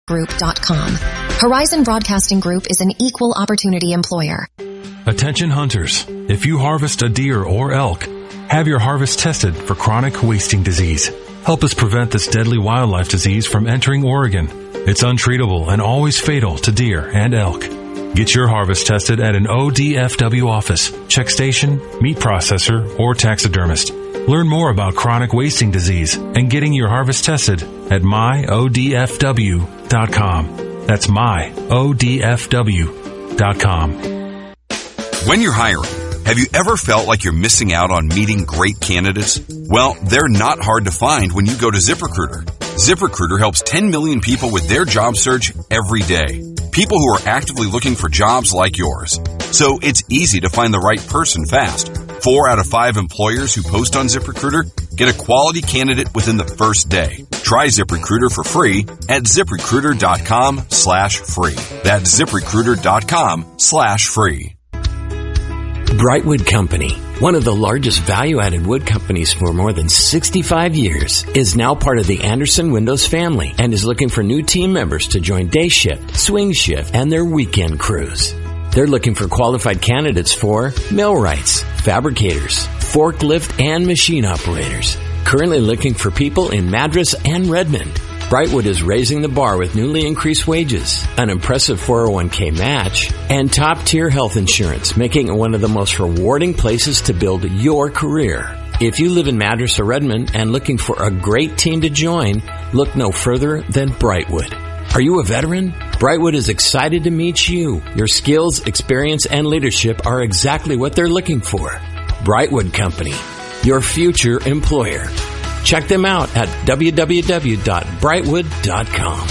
HorizonBroadcastingGroup.com. Horizon Broadcasting Group is an equal opportunity employer. Attention hunters, if you harvest a deer or elk, have your harvest tested for chronic wasting disease. Help us prevent this deadly wildlife disease from entering Oregon. It's untreatable and always fatal to deer and elk. Get your harvest tested at an ODFW office, check station, meat processor, or taxidermist. Learn more about chronic wasting disease and getting your harvest tested at myodfw.com. That's myodfw.com. When you're hiring, have you ever felt like you're missing out on meeting great candidates? Well, they're not hard to find when you go to ZipRecruiter. ZipRecruiter helps 10 million people with their job search every day. People who are actively looking for jobs like yours. So it's easy to find the right person fast. 4 out of 5 employers who post on ZipRecruiter get a quality candidate within the first day. Try ZipRecruiter for free at ZipRecruiter.com/free. That's ZipRecruiter.com/free. Brightwood Company, one of the largest value-added wood companies for more than 65 years, is now part of the Anderson Windows family and is looking for new team members to join day shift, swing shift, and their weekend crews. They're looking for qualified candidates for millwrights, fabricators, forklift, and machine operators. Currently looking for people in Madras and Redmond. Brightwood is raising the bar with newly increased wages, an impressive 401k match, and top-tier health insurance, making it one of the most rewarding places to build your career. If you live in Madras or Redmond and looking for a great team to join, look no further than Brightwood. Are you a veteran? Brightwood is excited to meet you. Your skills, experience, and leadership are exactly what they're looking for. Brightwood Company, your future employer. Check them out at www.brightwood.com.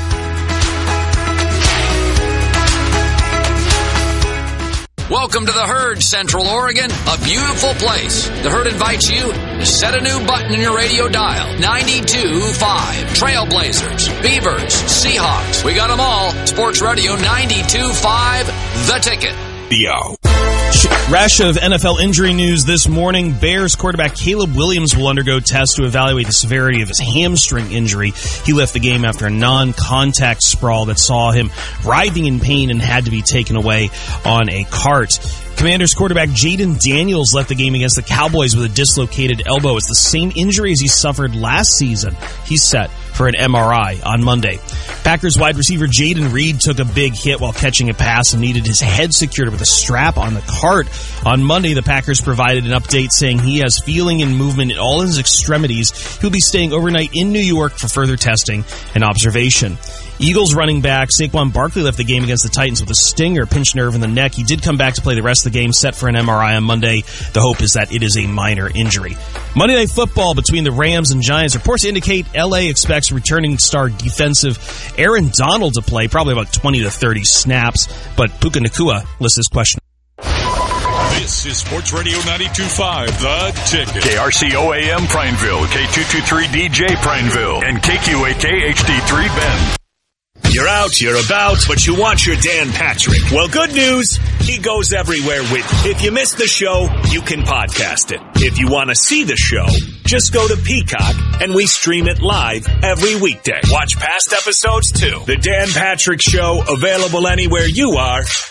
Welcome to the Herd, Central Oregon, a beautiful place. The Herd invites you to set a new button in your radio dial. 92.5. Trailblazers, Beavers, Seahawks. We got them all. Sports Radio 92.5. The Ticket. Yo. Rash of NFL injury news this morning. Bears quarterback Caleb Williams will undergo tests to evaluate the severity of his hamstring injury. He left the game after a non-contact sprawl that saw him writhing in pain and had to be taken away on a cart. Commanders quarterback Jaden Daniels left the game against the Cowboys with a dislocated elbow. It's the same injury as he suffered last season. He's set for an MRI on Monday. Packers wide receiver Jaden Reed took a big hit while catching a pass and needed his head secured with a strap on the cart. On Monday, the Packers provided an update saying he has feeling and movement in all his extremities. He'll be staying overnight in New York for further testing and observation. Eagles running back Saquon Barkley left the game against the Titans with a stinger, pinched nerve in the neck. He did come back to play the rest of the game, set for an MRI on Monday. The hope is that it is a minor injury. Monday Night Football between the Rams and Giants. Reports indicate LA expects returning star defensive Aaron Donald to play, probably about 20 to 30 snaps. But Puka Nacua lists this question. This is Sports Radio 92.5, The Ticket. KRCO-AM Prineville, K223DJ Prineville, and KQAK HD3 Bend. You're out, you're about, but you want your Dan Patrick. Well, good news, he goes everywhere with you. If you missed the show, you can podcast it. If you want to see the show, just go to Peacock, and we stream it live every weekday. Watch past episodes, too. The Dan Patrick Show, available anywhere you are.